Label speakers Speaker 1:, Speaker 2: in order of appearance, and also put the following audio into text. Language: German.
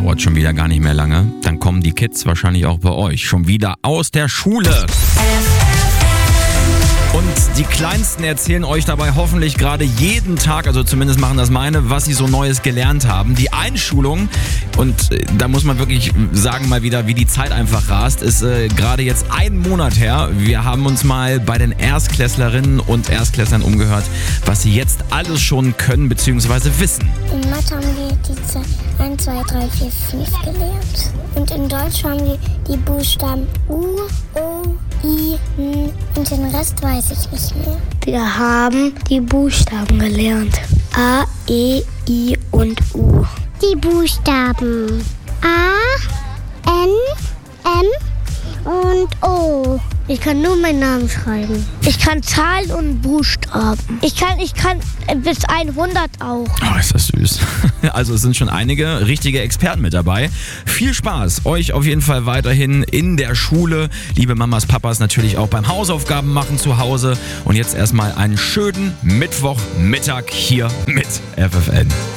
Speaker 1: dauert schon wieder gar nicht mehr lange. Dann kommen die Kids wahrscheinlich auch bei euch schon wieder aus der Schule. Und die Kleinsten erzählen euch dabei hoffentlich gerade jeden Tag, also zumindest machen das meine, was sie so Neues gelernt haben. Die Einschulung, und da muss man wirklich sagen mal wieder, wie die Zeit einfach rast, ist gerade jetzt 1 Monat her. Wir haben uns mal bei den Erstklässlerinnen und Erstklässlern umgehört, was sie jetzt alles schon können bzw. wissen.
Speaker 2: In Mathe haben wir die 1, 2, 3, 4, 5 gelernt. Und in Deutsch haben wir die Buchstaben U, O, I, N und den Rest weiß ich nicht mehr.
Speaker 3: Wir haben die Buchstaben gelernt. A, E, I und U.
Speaker 2: Die Buchstaben A, N, M und O.
Speaker 3: Ich kann nur meinen Namen schreiben. Ich kann Zahlen und Buchstaben. Ich kann bis 100 auch.
Speaker 1: Oh, ist das süß. Also es sind schon einige richtige Experten mit dabei. Viel Spaß euch auf jeden Fall weiterhin in der Schule. Liebe Mamas, Papas natürlich auch beim Hausaufgaben machen zu Hause. Und jetzt erstmal einen schönen Mittwochmittag hier mit FFN.